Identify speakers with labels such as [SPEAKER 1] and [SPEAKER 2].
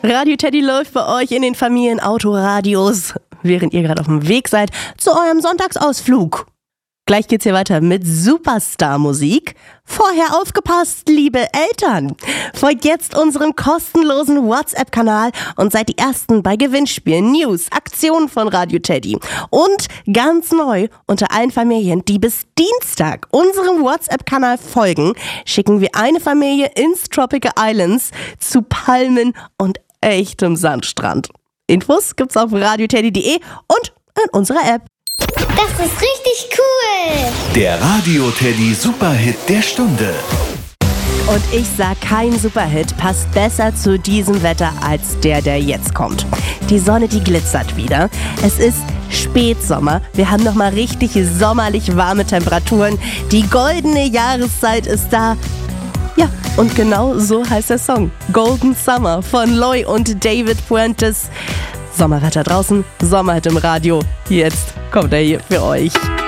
[SPEAKER 1] Radio Teddy läuft bei euch in den Familienautoradios, während ihr gerade auf dem Weg seid zu eurem Sonntagsausflug. Gleich geht's hier weiter mit Superstar-Musik. Vorher aufgepasst, liebe Eltern! Folgt jetzt unserem kostenlosen WhatsApp-Kanal und seid die Ersten bei Gewinnspielen, News, Aktionen von Radio Teddy. Und ganz neu, unter allen Familien, die bis Dienstag unserem WhatsApp-Kanal folgen, schicken wir eine Familie ins Tropical Islands zu Palmen und echtem Sandstrand. Infos gibt's auf radioteddy.de und in unserer App.
[SPEAKER 2] Das ist richtig cool!
[SPEAKER 3] Der Radio Teddy Superhit der Stunde.
[SPEAKER 1] Und ich sag, kein Superhit passt besser zu diesem Wetter als der jetzt kommt. Die Sonne, die glitzert wieder. Es ist Spätsommer. Wir haben nochmal richtig sommerlich warme Temperaturen. Die goldene Jahreszeit ist da. Ja, und genau so heißt der Song. Golden Summer von Loy und David Puentes. Sommerwetter draußen, Sommerhit im Radio. Jetzt kommt er hier für euch.